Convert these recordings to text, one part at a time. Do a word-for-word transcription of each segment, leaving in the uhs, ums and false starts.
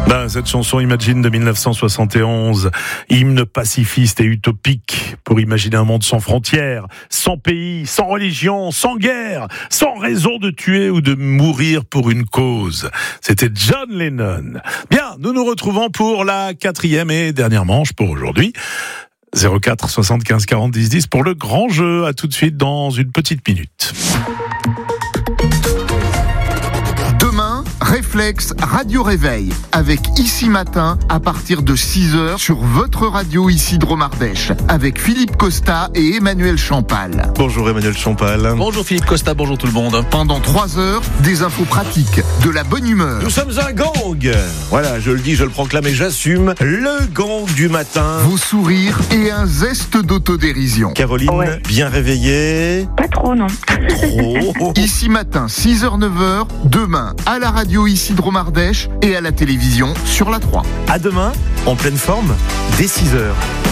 Ben, cette chanson Imagine de dix-neuf cent soixante et onze, hymne pacifiste et utopique pour imaginer un monde sans frontières, sans pays, sans religion, sans guerre, sans raison de tuer ou de mourir pour une cause. C'était John Lennon. Bien, nous nous retrouvons pour la quatrième et dernière manche pour aujourd'hui. zéro quatre soixante-quinze quarante dix dix pour le grand jeu. À tout de suite dans une petite minute. Demain, Réflexe Radio Réveil avec Ici Matin à partir de six heures sur votre radio Isidro-Mardèche avec Philippe Costa et Emmanuel Champal. Bonjour Emmanuel Champal. Bonjour Philippe Costa, bonjour tout le monde. Pendant trois heures, des infos pratiques, de la bonne humeur. Nous sommes un gang. Voilà, je le dis, je le proclame et j'assume. Le gang du matin. Vos sourires et un zeste d'autodérision. Caroline, Ouais. bien réveillée. Pas trop, non. Trop. Ici Matin, six heures neuf heures, demain à la radio Isidro-Mardèche et à la télévision sur la trois. À demain, en pleine forme, dès six heures.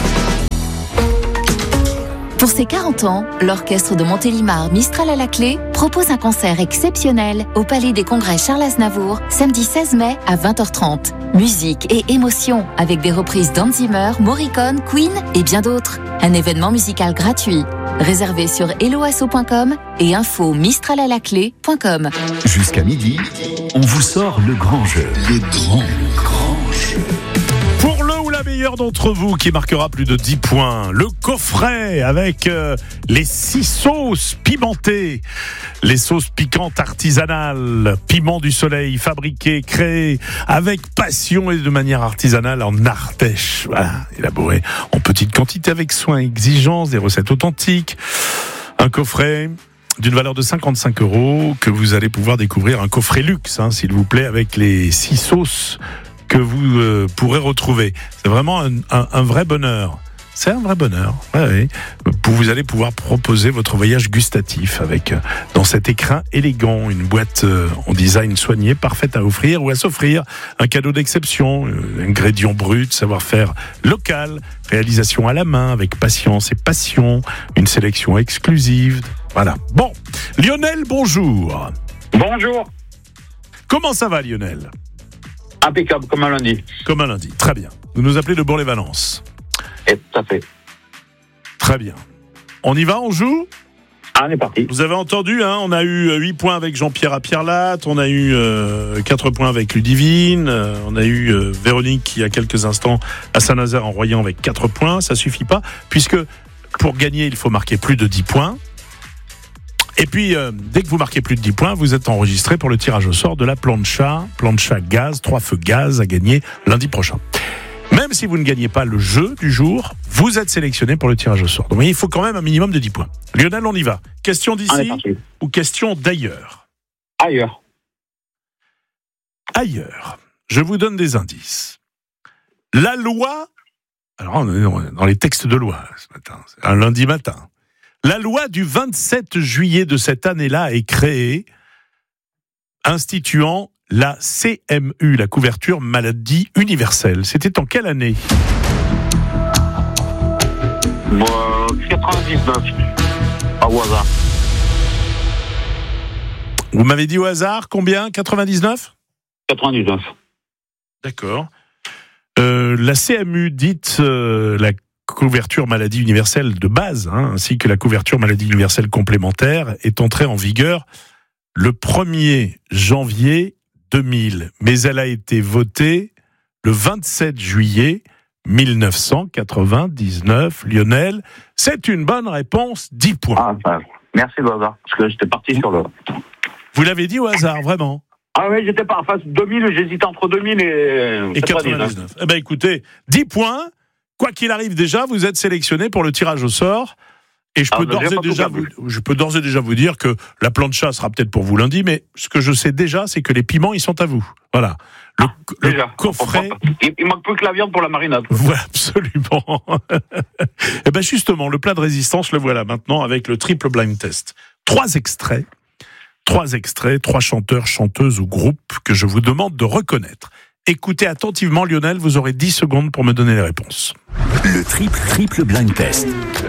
Pour ses quarante ans, l'orchestre de Montélimar Mistral à la clé propose un concert exceptionnel au Palais des Congrès Charles Aznavour, samedi seize mai à vingt heures trente. Musique et émotion avec des reprises d'Hans Zimmer, Morricone, Queen et bien d'autres. Un événement musical gratuit. Réservé sur helloasso point com et info mistralalaclé point com. Jusqu'à midi, on vous sort le grand jeu. Le grand, le grand jeu. Pour le ou la meilleure d'entre vous qui marquera plus de dix points, le coffret avec euh, les six sauces pimentées, les sauces piquantes artisanales, piment du soleil, fabriqué, créé avec passion et de manière artisanale en Ardèche. Voilà, élaboré en petite quantité avec soin et exigence, des recettes authentiques. Un coffret d'une valeur de cinquante-cinq euros que vous allez pouvoir découvrir, un coffret luxe, hein, s'il vous plaît, avec les six sauces que vous euh, pourrez retrouver. C'est vraiment un, un, un vrai bonheur. C'est un vrai bonheur. Ouais, ouais. Vous allez pouvoir proposer votre voyage gustatif avec, euh, dans cet écrin élégant, une boîte euh, en design soigné, parfaite à offrir ou à s'offrir. Un cadeau d'exception, euh, ingrédients bruts, savoir-faire local, réalisation à la main avec patience et passion, une sélection exclusive. Voilà. Bon, Lionel, bonjour. Bonjour. Comment ça va, Lionel ? Impeccable, comme un lundi. Comme un lundi. Très bien. Vous nous appelez de Bourg-les-Valences. Et tout à fait. Très bien. On y va, on joue ? Ah, on est parti. Vous avez entendu, hein, on a eu huit points avec Jean-Pierre à Pierre-Latte, on a eu euh, quatre points avec Ludivine, euh, on a eu euh, Véronique il y a quelques instants à Saint-Nazaire en Royan avec quatre points. Ça suffit pas, puisque pour gagner, il faut marquer plus de dix points. Et puis, euh, dès que vous marquez plus de dix points, vous êtes enregistré pour le tirage au sort de la plancha, plancha gaz, trois feux gaz à gagner lundi prochain. Même si vous ne gagnez pas le jeu du jour, vous êtes sélectionné pour le tirage au sort. Donc, il faut quand même un minimum de dix points. Lionel, on y va. Question d'ici ou question d'ailleurs ? Ailleurs. Ailleurs. Je vous donne des indices. La loi, alors on est dans les textes de loi ce matin, c'est un lundi matin. La loi du vingt-sept juillet de cette année-là est créée, instituant la C M U, la couverture maladie universelle. C'était en quelle année ? Bon, quatre-vingt-dix-neuf. À au hasard. Vous m'avez dit au hasard combien ? quatre-vingt-dix-neuf ? quatre-vingt-dix-neuf. D'accord. Euh, la C M U dite euh, la couverture maladie universelle de base, hein, ainsi que la couverture maladie universelle complémentaire, est entrée en vigueur le premier janvier deux mille. Mais elle a été votée le vingt-sept juillet mille neuf cent quatre-vingt-dix-neuf. Lionel, c'est une bonne réponse, dix points. Ah, bah, merci le hasard, parce que j'étais parti sur le... Vous l'avez dit au hasard, vraiment ? Ah oui, j'étais pas en face deux mille, j'hésitais entre deux mille et... Et quatre-vingt-dix-neuf. Eh bien écoutez, dix points. Quoi qu'il arrive déjà, vous êtes sélectionné pour le tirage au sort. Et je peux, Alors, d'ores et déjà vous, je peux d'ores et déjà vous dire que la plancha sera peut-être pour vous lundi, mais ce que je sais déjà, c'est que les piments, ils sont à vous. Voilà. Le, ah, le déjà, coffret... Il, il manque plus que la viande pour la marinade. Voilà, absolument. Et bien justement, le plat de résistance, le voilà maintenant avec le triple blind test. Trois extraits. Trois extraits, trois chanteurs, chanteuses ou groupes que je vous demande de reconnaître. Écoutez attentivement Lionel, vous aurez dix secondes pour me donner les réponses. Le triple triple blind test.